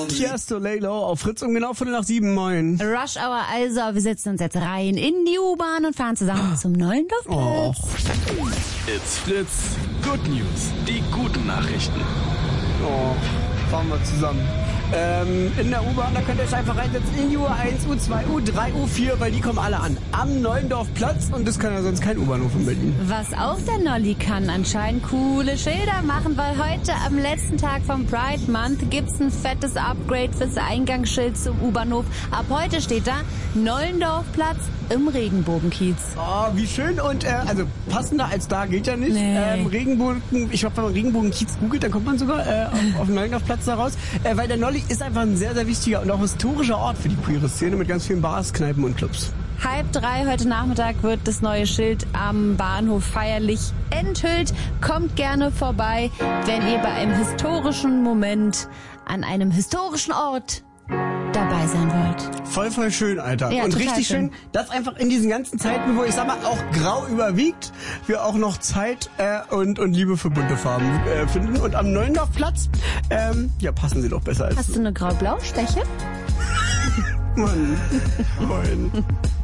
Tiesto, Lay Low auf Fritz um genau 6:45. Moin. Rush Hour also, wir setzen uns jetzt rein in die U-Bahn und fahren zusammen zum Neulendorfplatz. It's Fritz. Good News. Die guten Nachrichten. Fahren wir zusammen. In der U-Bahn, da könnt ihr euch einfach reinsetzen in die U1, U2, U3, U4, weil die kommen alle an. Am Neulendorfplatz und das kann ja sonst kein U-Bahnhof in Berlin. Was auch der Nolli kann, anscheinend coole Schilder machen, weil heute am letzten Tag vom Pride Month gibt's ein fettes Upgrade fürs Eingangsschild zum U-Bahnhof. Ab heute steht da Neulendorfplatz im Regenbogenkiez. Oh, wie schön und also passender als da geht ja nicht. Nee. Regenbogen, ich glaube, wenn man Regenbogenkiez googelt, dann kommt man sogar auf dem Neulendorfplatz da raus. Weil der Nolli ist einfach ein sehr, sehr wichtiger und auch historischer Ort für die queere Szene mit ganz vielen Bars, Kneipen und Clubs. 2:30 heute Nachmittag wird das neue Schild am Bahnhof feierlich enthüllt. Kommt gerne vorbei, wenn ihr bei einem historischen Moment an einem historischen Ort dabei sein wollt. Voll schön, Alter. Ja, und total richtig schön, dass einfach in diesen ganzen Zeiten, wo ich sag mal auch grau überwiegt, wir auch noch Zeit und Liebe für bunte Farben finden. Und am Neulendorfplatz, passen sie doch besser als Hast du eine grau-blau Schwäche? Mann. Moin.